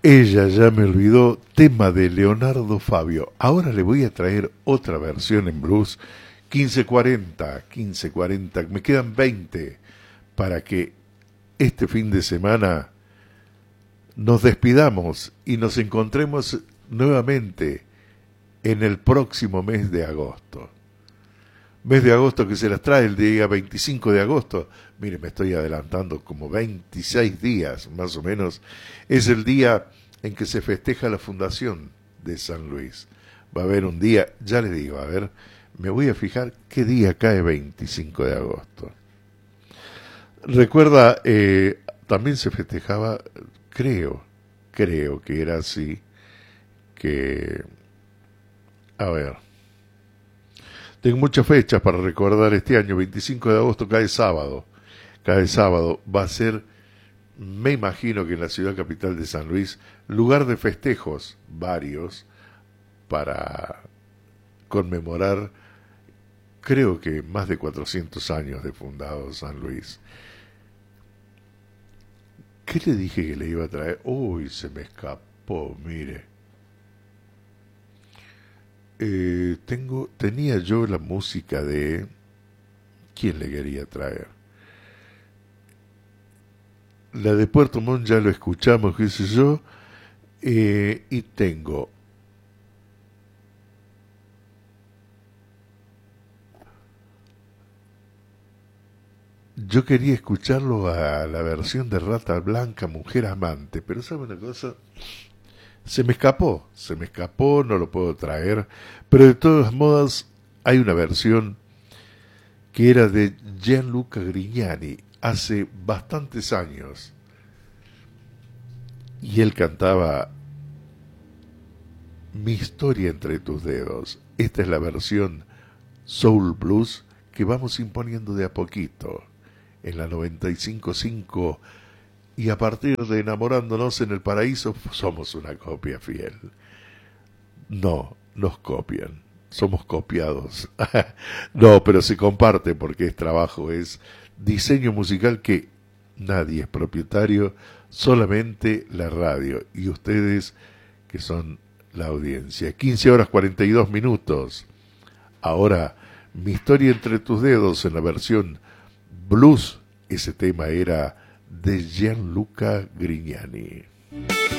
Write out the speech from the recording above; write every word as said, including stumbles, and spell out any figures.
Ella ya me olvidó, tema de Leonardo Fabio. Ahora le voy a traer otra versión en blues, quince cuarenta, quince cuarenta, me quedan veinte para que este fin de semana nos despidamos y nos encontremos nuevamente en el próximo mes de agosto. Mes de agosto que se las trae el día veinticinco de agosto. Mire, me estoy adelantando como veintiséis días, más o menos. Es el día en que se festeja la fundación de San Luis. Va a haber un día, ya le digo, a ver, me voy a fijar qué día cae veinticinco de agosto. Recuerda, eh, también se festejaba, creo, creo que era así, que, a ver, tengo muchas fechas para recordar este año. Veinticinco de agosto cae sábado. Cae sábado. Va a ser, me imagino que en la ciudad capital de San Luis, lugar de festejos varios para conmemorar, creo que más de cuatrocientos años de fundado San Luis. ¿Qué le dije que le iba a traer? Uy, se me escapó, mire. Eh, tengo, tenía yo la música de... ¿Quién le quería traer? La de Puerto Montt ya lo escuchamos, qué sé yo, eh, y tengo... Yo quería escucharlo a la versión de Rata Blanca, Mujer Amante, pero ¿sabe una cosa? Se me escapó, se me escapó, no lo puedo traer, pero de todas modas hay una versión que era de Gianluca Grignani hace bastantes años y él cantaba Mi historia entre tus dedos. Esta es la versión Soul Blues que vamos imponiendo de a poquito en la noventa y cinco punto cinco. Y a partir de Enamorándonos en el Paraíso, somos una copia fiel. No, nos copian, somos copiados. No, pero se comparte porque es trabajo, es diseño musical que nadie es propietario, solamente la radio y ustedes que son la audiencia. quince horas cuarenta y dos minutos. Ahora, Mi historia entre tus dedos en la versión blues, ese tema era de Gianluca Grignani.